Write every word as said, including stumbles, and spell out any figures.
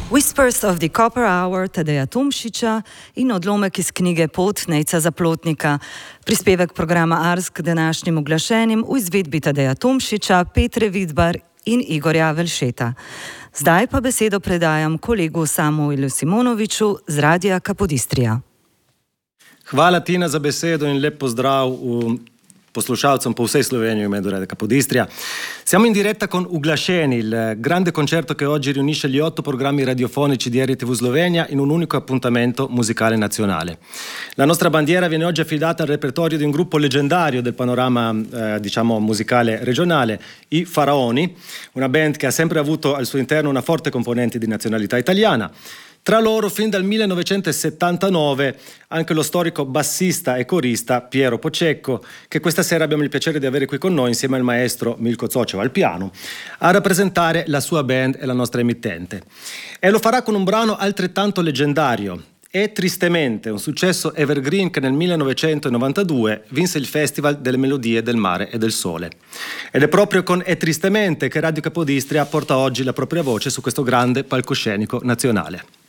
Whispers of the Copper Hour Tadeja Tomšiča in odlomek iz knjige Pot Nejca Zaplotnika. Prispevek programa Ars k današnjim oglašenim v izvedbi Tadeja Tomšiča, Petre Vidbar in Igorja Velšeta. Zdaj pa besedo predajam kolegu Samuelu Simonoviču z Radia Capodistria. Hvala Tina za besedo in lep pozdrav v poslušalcem po vsej Sloveniji in medu Radio Capodistria. Siamo in diretta con Uglasceni, il grande concerto che oggi riunisce gli otto programmi radiofonici di R T V Slovenia in un unico appuntamento musicale nazionale. La nostra bandiera viene oggi affidata al repertorio di un gruppo leggendario del panorama eh, diciamo musicale regionale, i Faraoni, una band che ha sempre avuto al suo interno una forte componente di nazionalità italiana. Tra loro, fin dal millenovecentosettantanove, anche lo storico bassista e corista Piero Pocecco, che questa sera abbiamo il piacere di avere qui con noi insieme al maestro Milko Zoceva al piano, a rappresentare la sua band e la nostra emittente. E lo farà con un brano altrettanto leggendario, E Tristemente, un successo evergreen che nel millenovecentonovantadue vinse il Festival delle Melodie del Mare e del Sole. Ed è proprio con E Tristemente che Radio Capodistria porta oggi la propria voce su questo grande palcoscenico nazionale.